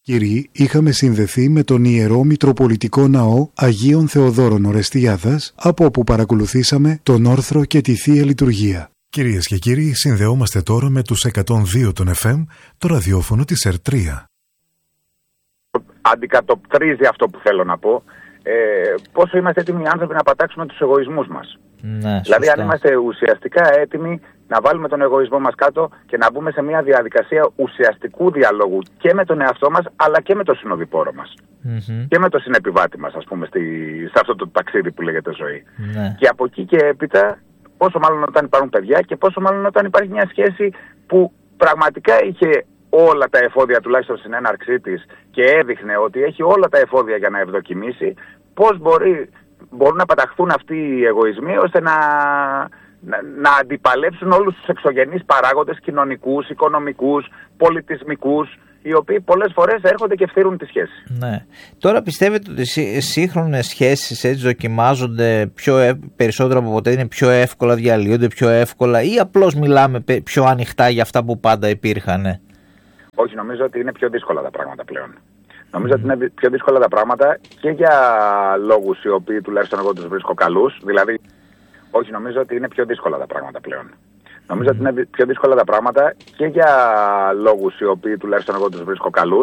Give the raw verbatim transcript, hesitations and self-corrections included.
Κύριοι, είχαμε συνδεθεί με τον Ιερό Μητροπολιτικό Ναό Αγίων Θεοδόρων Ορεστιάδας, από όπου παρακολουθήσαμε τον όρθρο και τη Θεία Λειτουργία. Κυρίες και κύριοι, συνδεόμαστε τώρα με τους εκατόν δύο των εφ εμ, το ραδιόφωνο της ΕΡ τρία. Αντικατοπτρίζει αυτό που θέλω να πω, ε, πόσο είμαστε έτοιμοι οι άνθρωποι να πατάξουμε τους εγωισμούς μας. Ναι, δηλαδή αν είμαστε ουσιαστικά έτοιμοι να βάλουμε τον εγωισμό μας κάτω και να μπούμε σε μια διαδικασία ουσιαστικού διαλόγου και με τον εαυτό μας αλλά και με τον συνοδοιπόρο μας. Mm-hmm. Και με τον συνεπιβάτη μας, ας πούμε, στη, σε αυτό το ταξίδι που λέγεται ζωή. Ναι. Και από εκεί και έπειτα, πόσο μάλλον όταν υπάρχουν παιδιά και πόσο μάλλον όταν υπάρχει μια σχέση που πραγματικά είχε όλα τα εφόδια, τουλάχιστον στην έναρξή της, και έδειχνε ότι έχει όλα τα εφόδια για να ευδοκιμήσει, πώς μπορεί, μπορούν να παταχθούν αυτοί οι εγωισμοί ώστε να, να, να αντιπαλέψουν όλους τους εξωγενείς παράγοντες κοινωνικούς, οικονομικούς, πολιτισμικούς, οι οποίοι πολλές φορές έρχονται και φθείρουν τη σχέση. Ναι. Τώρα πιστεύετε ότι οι σύγχρονες σχέσεις έτσι δοκιμάζονται πιο, περισσότερο από ποτέ, είναι πιο εύκολα, διαλύονται πιο εύκολα, ή απλώς μιλάμε πιο ανοιχτά για αυτά που πάντα υπήρχαν? Όχι, νομίζω ότι είναι πιο δύσκολα τα πράγματα πλέον. Νομίζω mm. ότι είναι πιο δύσκολα τα πράγματα και για λόγους οι οποίοι τουλάχιστον εγώ τους βρίσκω καλούς. Δηλαδή, όχι, νομίζω ότι είναι πιο δύσκολα τα πράγματα πλέον. Νομίζω mm. ότι είναι πιο δύσκολα τα πράγματα και για λόγους οι οποίοι τουλάχιστον εγώ τους βρίσκω καλούς.